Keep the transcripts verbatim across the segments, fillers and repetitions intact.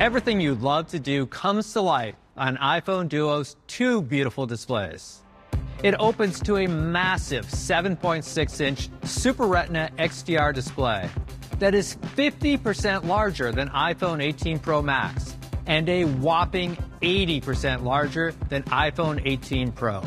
Everything you'd love to do comes to life on iPhone Duo's two beautiful displays. It opens to a massive seven point six inch Super Retina X D R display that is fifty percent larger than iPhone eighteen Pro Max and a whopping eighty percent larger than iPhone eighteen Pro.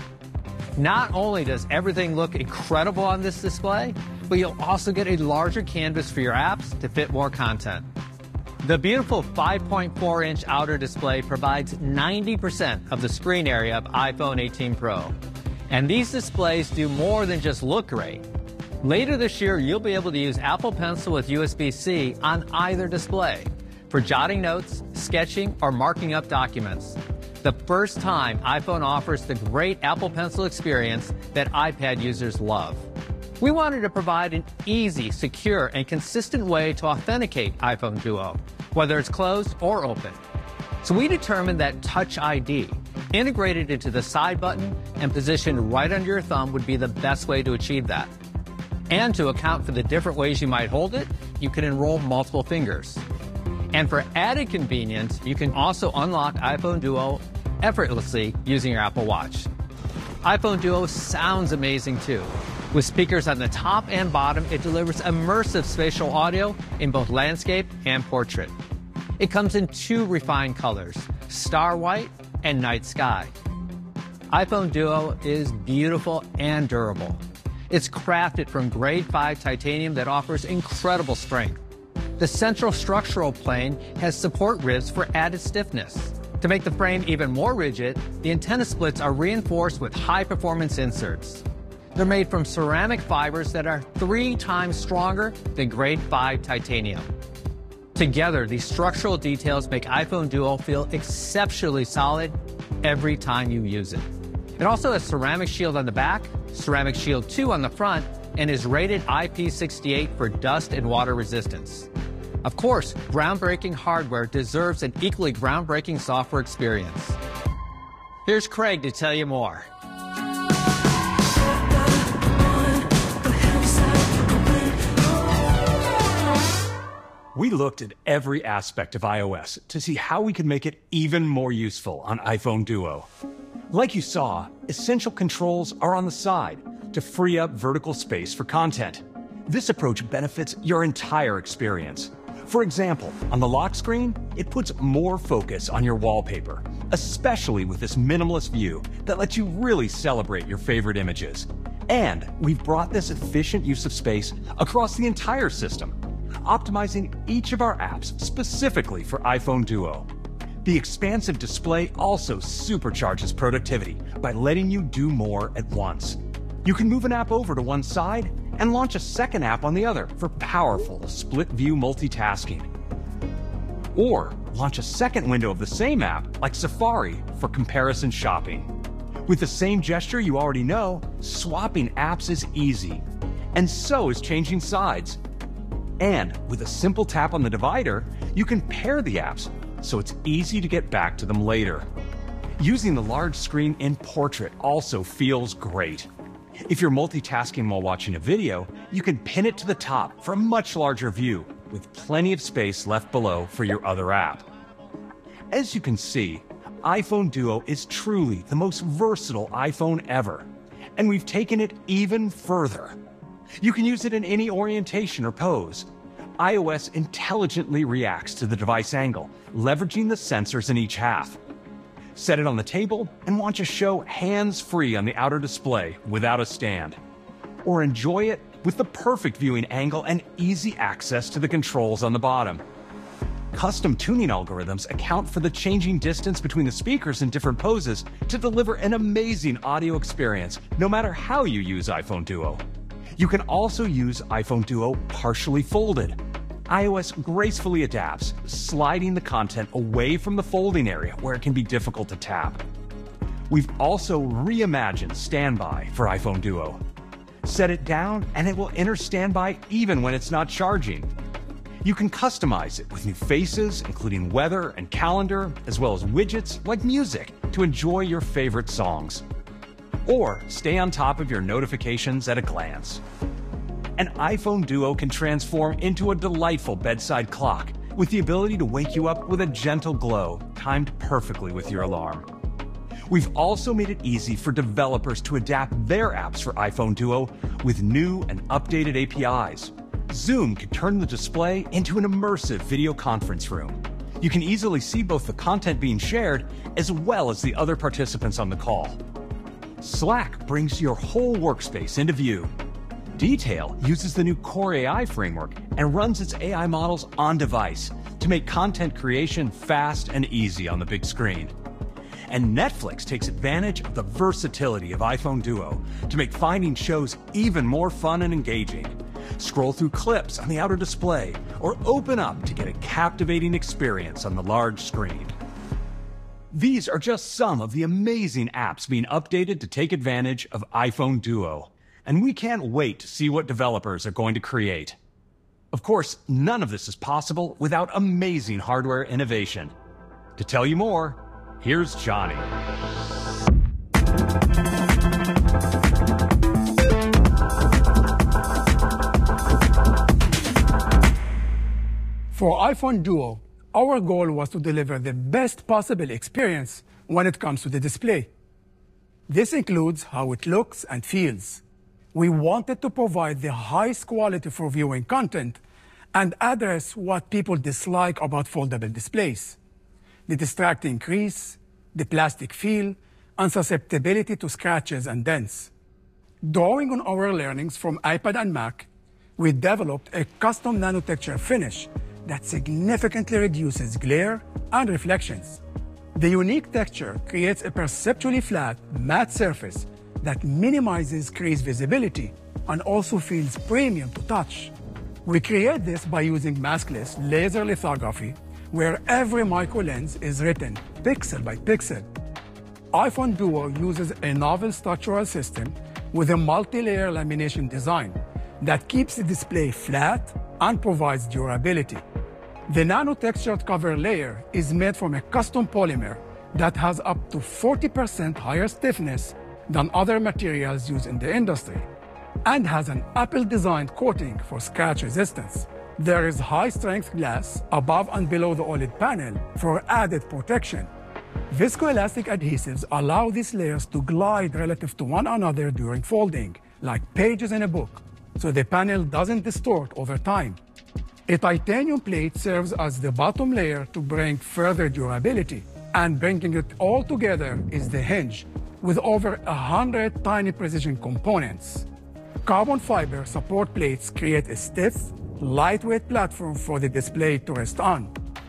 Not only does everything look incredible on this display, but you'll also get a larger canvas for your apps to fit more content. The beautiful five point four inch outer display provides ninety percent of the screen area of iPhone eighteen Pro. And these displays do more than just look great. Later this year, you'll be able to use Apple Pencil with U S B C on either display for jotting notes, sketching, or marking up documents. The first time iPhone offers the great Apple Pencil experience that iPad users love. We wanted to provide an easy, secure, and consistent way to authenticate iPhone Duo, whether it's closed or open. So we determined that Touch I D, integrated into the side button and positioned right under your thumb, would be the best way to achieve that. And to account for the different ways you might hold it, you can enroll multiple fingers. And for added convenience, you can also unlock iPhone Duo effortlessly using your Apple Watch. iPhone Duo sounds amazing too. With speakers on the top and bottom, it delivers immersive spatial audio in both landscape and portrait. It comes in two refined colors, Star White and Night Sky. iPhone Duo is beautiful and durable. It's crafted from grade five titanium that offers incredible strength. The central structural plane has support ribs for added stiffness. To make the frame even more rigid, the antenna splits are reinforced with high-performance inserts. They're made from ceramic fibers that are three times stronger than grade five titanium. Together, these structural details make iPhone Duo feel exceptionally solid every time you use it. It also has Ceramic Shield on the back, Ceramic Shield two on the front, and is rated I P six eight for dust and water resistance. Of course, groundbreaking hardware deserves an equally groundbreaking software experience. Here's Craig to tell you more. We looked at every aspect of iOS to see how we could make it even more useful on iPhone Duo. Like you saw, essential controls are on the side to free up vertical space for content. This approach benefits your entire experience. For example, on the lock screen, it puts more focus on your wallpaper, especially with this minimalist view that lets you really celebrate your favorite images. And we've brought this efficient use of space across the entire system, optimizing each of our apps specifically for iPhone Duo. The expansive display also supercharges productivity by letting you do more at once. You can move an app over to one side and launch a second app on the other for powerful split-view multitasking. Or launch a second window of the same app, like Safari, for comparison shopping. With the same gesture you already know, swapping apps is easy. And so is changing sides. And with a simple tap on the divider, you can pair the apps, so it's easy to get back to them later. Using the large screen in Portrait also feels great. If you're multitasking while watching a video, you can pin it to the top for a much larger view, with plenty of space left below for your other app. As you can see, iPhone Duo is truly the most versatile iPhone ever, and we've taken it even further. You can use it in any orientation or pose. iOS intelligently reacts to the device angle, leveraging the sensors in each half. Set it on the table and watch a show hands-free on the outer display without a stand. Or enjoy it with the perfect viewing angle and easy access to the controls on the bottom. Custom tuning algorithms account for the changing distance between the speakers in different poses to deliver an amazing audio experience, no matter how you use iPhone Duo. You can also use iPhone Duo partially folded. iOS gracefully adapts, sliding the content away from the folding area where it can be difficult to tap. We've also reimagined Standby for iPhone Duo. Set it down and it will enter Standby even when it's not charging. You can customize it with new faces, including weather and calendar, as well as widgets like music to enjoy your favorite songs. Or stay on top of your notifications at a glance. An iPhone Duo can transform into a delightful bedside clock, with the ability to wake you up with a gentle glow timed perfectly with your alarm. We've also made it easy for developers to adapt their apps for iPhone Duo with new and updated A P Is. Zoom can turn the display into an immersive video conference room. You can easily see both the content being shared as well as the other participants on the call. Slack brings your whole workspace into view. Detail uses the new Core A I framework and runs its A I models on device to make content creation fast and easy on the big screen. And Netflix takes advantage of the versatility of iPhone Duo to make finding shows even more fun and engaging. Scroll through clips on the outer display or open up to get a captivating experience on the large screen. These are just some of the amazing apps being updated to take advantage of iPhone Duo, and we can't wait to see what developers are going to create. Of course, none of this is possible without amazing hardware innovation. To tell you more, here's Johnny. For iPhone Duo, our goal was to deliver the best possible experience when it comes to the display. This includes how it looks and feels. We wanted to provide the highest quality for viewing content and address what people dislike about foldable displays: the distracting crease, the plastic feel, and susceptibility to scratches and dents. Drawing on our learnings from iPad and Mac, we developed a custom nanotexture finish that significantly reduces glare and reflections. The unique texture creates a perceptually flat, matte surface that minimizes crease visibility and also feels premium to touch. We create this by using maskless laser lithography, where every micro lens is written pixel by pixel. iPhone Duo uses a novel structural system with a multi-layer lamination design that keeps the display flat and provides durability. The nano-textured cover layer is made from a custom polymer that has up to forty percent higher stiffness than other materials used in the industry and has an Apple-designed coating for scratch resistance. There is high-strength glass above and below the OLED panel for added protection. Viscoelastic adhesives allow these layers to glide relative to one another during folding, like pages in a book, so the panel doesn't distort over time. A titanium plate serves as the bottom layer to bring further durability, and bringing it all together is the hinge, with over one hundred tiny precision components. Carbon fiber support plates create a stiff, lightweight platform for the display to rest on.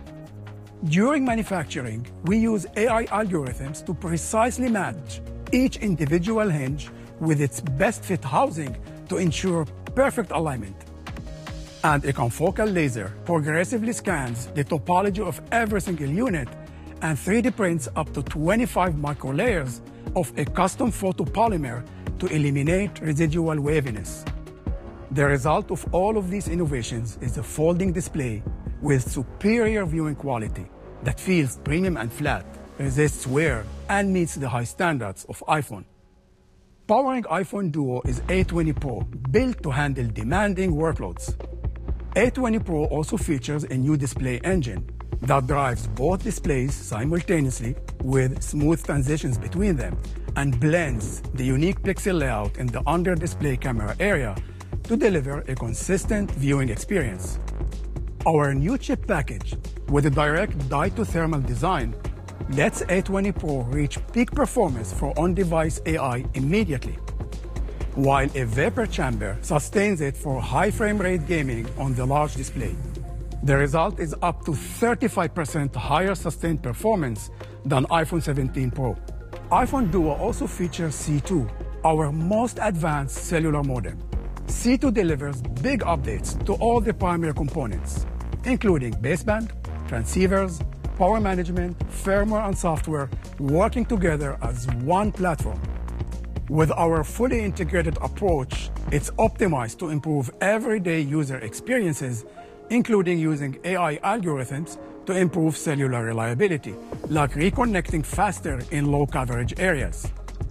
During manufacturing, we use A I algorithms to precisely match each individual hinge with its best fit housing to ensure perfect alignment. And a confocal laser progressively scans the topology of every single unit and three D prints up to twenty-five micro layers of a custom photopolymer to eliminate residual waviness. The result of all of these innovations is a folding display with superior viewing quality that feels premium and flat, resists wear, and meets the high standards of iPhone. Powering iPhone Duo is A twenty Pro, built to handle demanding workloads. A twenty Pro also features a new display engine that drives both displays simultaneously with smooth transitions between them and blends the unique pixel layout in the under-display camera area to deliver a consistent viewing experience. Our new chip package, with a direct die-to-thermal design, lets A twenty Pro reach peak performance for on-device A I immediately, while a vapor chamber sustains it for high frame rate gaming on the large display. The result is up to thirty-five percent higher sustained performance than iPhone seventeen Pro. iPhone Duo also features C two, our most advanced cellular modem. C two delivers big updates to all the primary components, including baseband, transceivers, power management, firmware and software working together as one platform. With our fully integrated approach, it's optimized to improve everyday user experiences, including using A I algorithms to improve cellular reliability, like reconnecting faster in low-coverage areas.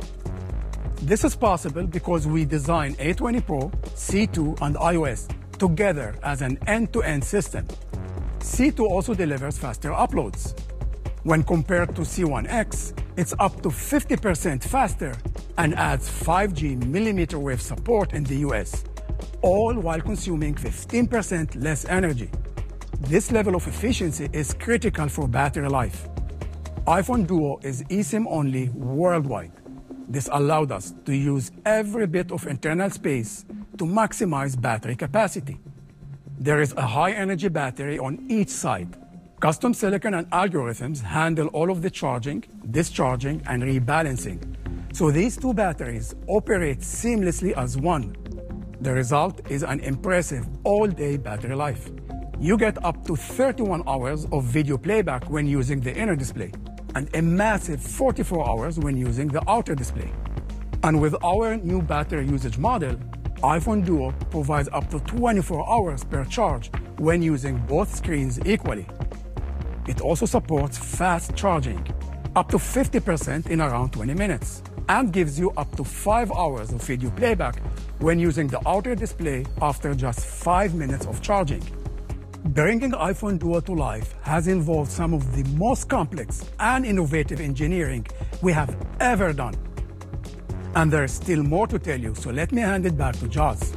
This is possible because we design A twenty Pro, C two, and iOS together as an end-to-end system. C two also delivers faster uploads. When compared to C one X, it's up to fifty percent faster and adds five G millimeter wave support in the U S, all while consuming fifteen percent less energy. This level of efficiency is critical for battery life. iPhone Duo is eSIM only worldwide. This allowed us to use every bit of internal space to maximize battery capacity. There is a high-energy battery on each side. Custom silicon and algorithms handle all of the charging, discharging, and rebalancing. So these two batteries operate seamlessly as one. The result is an impressive all-day battery life. You get up to thirty-one hours of video playback when using the inner display, and a massive forty-four hours when using the outer display. And with our new battery usage model, iPhone Duo provides up to twenty-four hours per charge when using both screens equally. It also supports fast charging, up to fifty percent in around twenty minutes, and gives you up to five hours of video playback when using the outer display after just five minutes of charging. Bringing iPhone Duo to life has involved some of the most complex and innovative engineering we have ever done. And there's still more to tell you, so let me hand it back to Joz.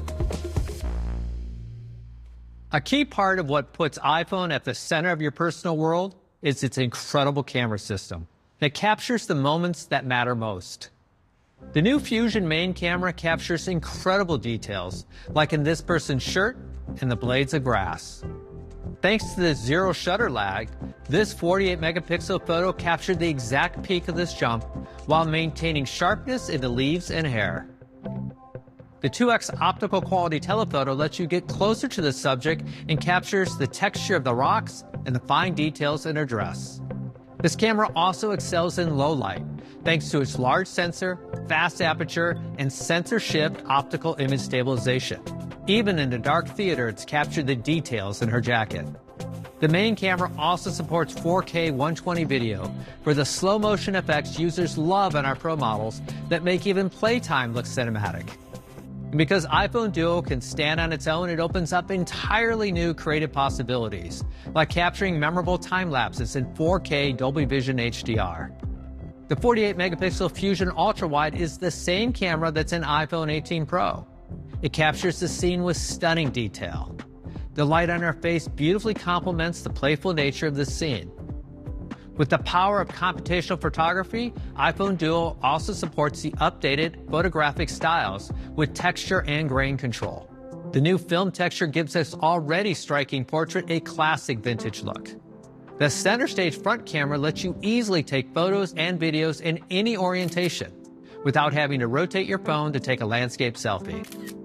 A key part of what puts iPhone at the center of your personal world is its incredible camera system that captures the moments that matter most. The new Fusion main camera captures incredible details, like in this person's shirt and the blades of grass. Thanks to the zero shutter lag, this forty-eight megapixel photo captured the exact peak of this jump while maintaining sharpness in the leaves and hair. The two X optical quality telephoto lets you get closer to the subject and captures the texture of the rocks and the fine details in her dress. This camera also excels in low light, thanks to its large sensor, fast aperture, and sensor shift optical image stabilization. Even in a dark theater, it's captured the details in her jacket. The main camera also supports four K one twenty video for the slow motion effects users love on our Pro models that make even playtime look cinematic. And because iPhone Duo can stand on its own, it opens up entirely new creative possibilities, like capturing memorable time lapses in four K Dolby Vision H D R. The forty-eight megapixel Fusion Ultra Wide is the same camera that's in iPhone eighteen Pro. It captures the scene with stunning detail. The light on her face beautifully complements the playful nature of the scene. With the power of computational photography, iPhone Duo also supports the updated photographic styles with texture and grain control. The new film texture gives this already striking portrait a classic vintage look. The center stage front camera lets you easily take photos and videos in any orientation without having to rotate your phone to take a landscape selfie.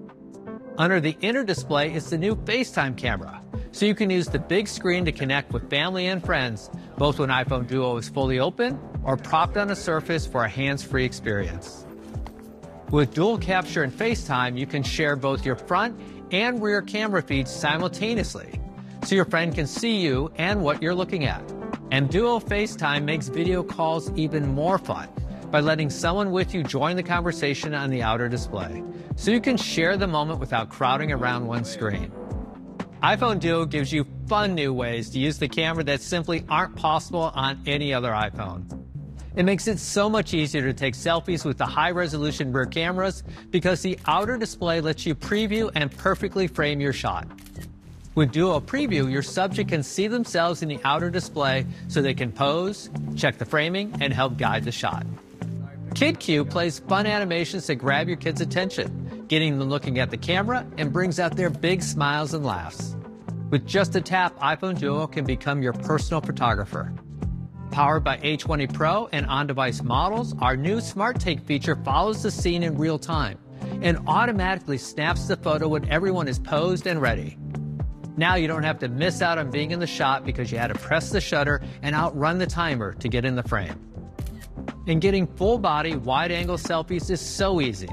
Under the inner display is the new FaceTime camera, so you can use the big screen to connect with family and friends, both when iPhone Duo is fully open or propped on a surface for a hands-free experience. With dual capture and FaceTime, you can share both your front and rear camera feeds simultaneously, so your friend can see you and what you're looking at. And Duo FaceTime makes video calls even more fun by letting someone with you join the conversation on the outer display, so you can share the moment without crowding around one screen. iPhone Duo gives you fun new ways to use the camera that simply aren't possible on any other iPhone. It makes it so much easier to take selfies with the high-resolution rear cameras because the outer display lets you preview and perfectly frame your shot. With Duo Preview, your subject can see themselves in the outer display so they can pose, check the framing, and help guide the shot. KidCue plays fun animations that grab your kids' attention, getting them looking at the camera and brings out their big smiles and laughs. With just a tap, iPhone Duo can become your personal photographer. Powered by A twenty Pro and on-device models, our new Smart Take feature follows the scene in real time and automatically snaps the photo when everyone is posed and ready. Now you don't have to miss out on being in the shot because you had to press the shutter and outrun the timer to get in the frame. And getting full-body, wide-angle selfies is so easy.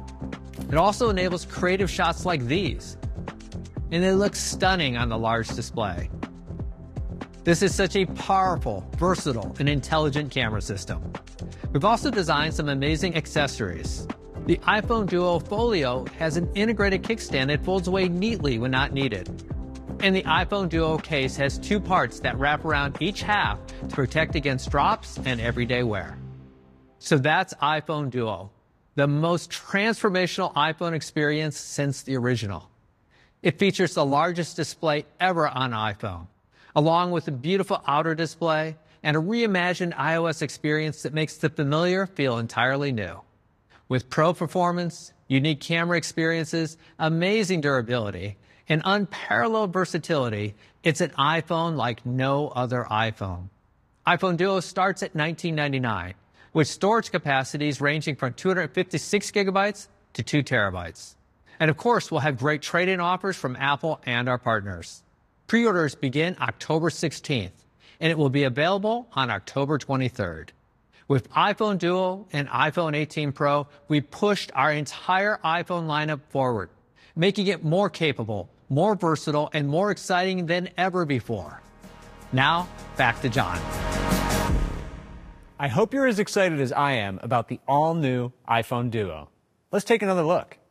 It also enables creative shots like these, and they look stunning on the large display. This is such a powerful, versatile, and intelligent camera system. We've also designed some amazing accessories. The iPhone Duo Folio has an integrated kickstand that folds away neatly when not needed. And the iPhone Duo case has two parts that wrap around each half to protect against drops and everyday wear. So that's iPhone Duo, the most transformational iPhone experience since the original. It features the largest display ever on iPhone, along with a beautiful outer display and a reimagined iOS experience that makes the familiar feel entirely new. With pro performance, unique camera experiences, amazing durability, and unparalleled versatility, it's an iPhone like no other iPhone. iPhone Duo starts at nineteen ninety-nine dollars, with storage capacities ranging from two hundred fifty-six gigabytes to two terabytes. And of course, we'll have great trade-in offers from Apple and our partners. Pre-orders begin October sixteenth, and it will be available on October twenty-third. With iPhone Duo and iPhone eighteen Pro, we pushed our entire iPhone lineup forward, making it more capable, more versatile, and more exciting than ever before. Now, back to John. I hope you're as excited as I am about the all-new iPhone Duo. Let's take another look.